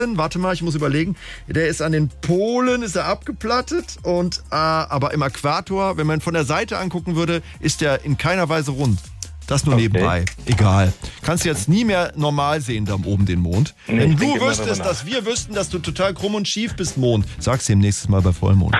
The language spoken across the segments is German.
warte mal, ich muss überlegen, der ist an den Polen, ist er abgeplattet und aber im Äquator, wenn man von der Seite angucken würde, ist der in keiner Weise rund. Das nur nebenbei. Egal. Kannst du jetzt nie mehr normal sehen, da oben den Mond. Nee, wenn du wüsstest, dass wir wüssten, dass du total krumm und schief bist, Mond, sag's ihm nächstes Mal bei Vollmond.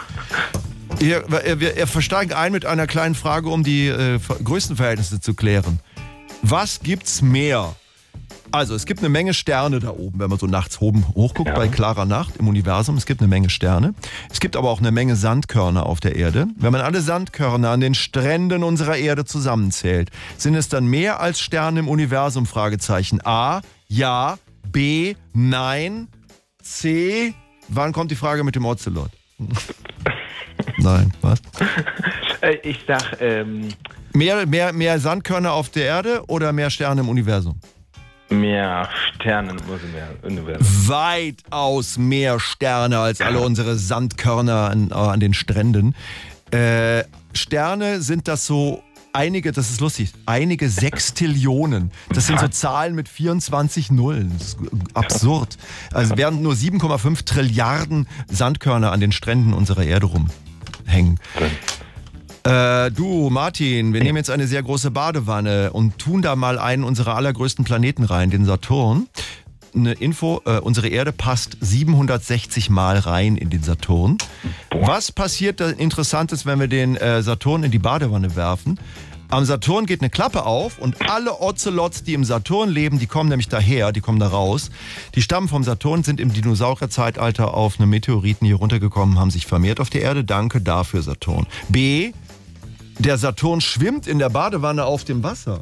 Wir versteigen ein mit einer kleinen Frage, um die Größenverhältnisse zu klären. Was gibt's mehr? Also, es gibt eine Menge Sterne da oben, wenn man so nachts oben hochguckt, bei klarer Nacht im Universum. Es gibt eine Menge Sterne. Es gibt aber auch eine Menge Sandkörner auf der Erde. Wenn man alle Sandkörner an den Stränden unserer Erde zusammenzählt, sind es dann mehr als Sterne im Universum? Fragezeichen. A, ja. B, nein. C, wann kommt die Frage mit dem Ocelot? Nein, was? Ich sag, Mehr Sandkörner auf der Erde oder mehr Sterne im Universum? Mehr Sterne im Universum. Weitaus mehr Sterne als alle unsere Sandkörner an den Stränden. Sterne sind das so einige, das ist lustig, einige Sextillionen. Das sind so Zahlen mit 24 Nullen. Das ist absurd. Also während nur 7,5 Trilliarden Sandkörner an den Stränden unserer Erde rumhängen. Du, Martin, wir nehmen jetzt eine sehr große Badewanne und tun da mal einen unserer allergrößten Planeten rein, den Saturn. Eine Info, unsere Erde passt 760 Mal rein in den Saturn. Was passiert da Interessantes, wenn wir den Saturn in die Badewanne werfen? Am Saturn geht eine Klappe auf und alle Ocelots, die im Saturn leben, die kommen nämlich daher, die kommen da raus. Die stammen vom Saturn, sind im Dinosaurierzeitalter auf einem Meteoriten hier runtergekommen, haben sich vermehrt auf der Erde. Danke dafür, Saturn. B, der Saturn schwimmt in der Badewanne auf dem Wasser.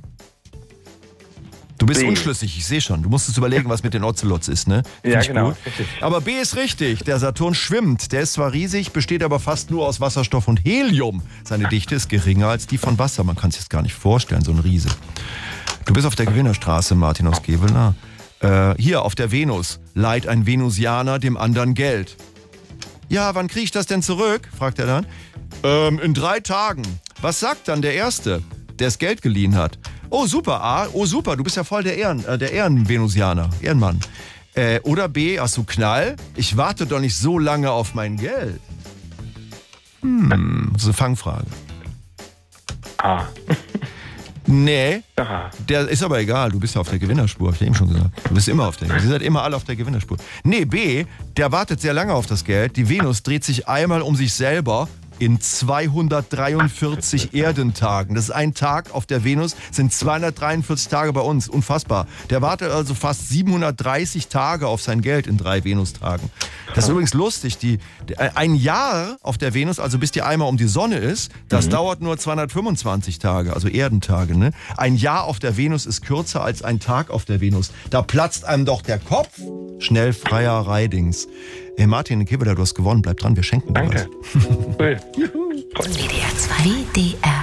Du bist unschlüssig, ich sehe schon. Du musst es überlegen, was mit den Ocelots ist, ne? Ja, genau. Aber B ist richtig. Der Saturn schwimmt. Der ist zwar riesig, besteht aber fast nur aus Wasserstoff und Helium. Seine Dichte ist geringer als die von Wasser. Man kann sich das gar nicht vorstellen, so ein Riese. Du bist auf der Gewinnerstraße, Martin aus Gewelna. Hier auf der Venus leiht ein Venusianer dem anderen Geld. Ja, wann kriege ich das denn zurück? Fragt er dann. In 3 Tagen. Was sagt dann der Erste, der das Geld geliehen hat? Oh super, oh super, du bist ja voll der Ehrenvenusianer, Ehrenmann. Oder B, hast du Knall? Ich warte doch nicht so lange auf mein Geld. Das ist eine Fangfrage. A. Nee, der ist aber egal, du bist ja auf der Gewinnerspur, hab ich eben schon gesagt. Du bist immer auf der, ihr seid immer alle auf der Gewinnerspur. Nee, B, der wartet sehr lange auf das Geld. Die Venus dreht sich einmal um sich selber in 243 Erdentagen. Das ist ein Tag auf der Venus, sind 243 Tage bei uns. Unfassbar. Der wartet also fast 730 Tage auf sein Geld in 3 Venustagen. Das ist übrigens lustig. Ein Jahr auf der Venus, also bis die einmal um die Sonne ist, das dauert nur 225 Tage, also Erdentage. Ne? Ein Jahr auf der Venus ist kürzer als ein Tag auf der Venus. Da platzt einem doch der Kopf. Schnell freier Reidings. Hey Martin Kebeler, du hast gewonnen. Bleib dran, wir schenken dir was. Danke. Cool. WDR 2. WDR